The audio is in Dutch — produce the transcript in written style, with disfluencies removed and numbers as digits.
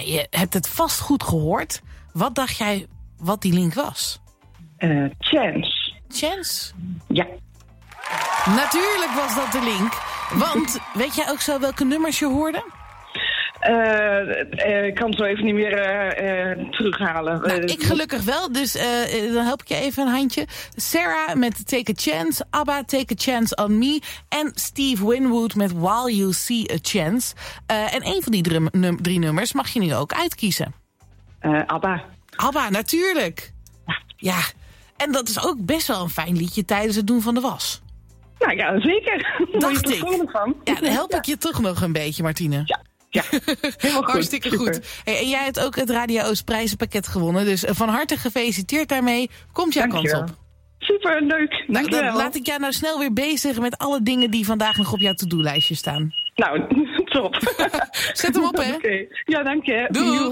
je hebt het vast goed gehoord. Wat dacht jij wat die link was? Chance. Chance? Ja. Natuurlijk was dat de link. Want, weet jij ook zo welke nummers je hoorde? Ik kan het zo even niet meer terughalen. Nou, ik gelukkig wel, dus dan help ik je even een handje. Sarah met Take a Chance, ABBA Take a Chance on Me en Steve Winwood met While You See a Chance. En een van die drie nummers mag je nu ook uitkiezen. ABBA. ABBA, natuurlijk. Ja, en dat is ook best wel een fijn liedje tijdens het doen van de was. Nou ja, zeker. Dacht ik. Van. Ja, dan help ik je toch nog een beetje, Martine. Ja, helemaal goed. Hartstikke goed. Hey, en jij hebt ook het Radio Oost prijzenpakket gewonnen. Dus van harte gefeliciteerd daarmee. Komt jouw kans op. Super, leuk. Dankjewel. Dan laat ik jou nou snel weer bezig met alle dingen die vandaag nog op jouw to-do-lijstje staan. Nou, top. Zet hem op, hè. Okay. Ja, dank je. Doei.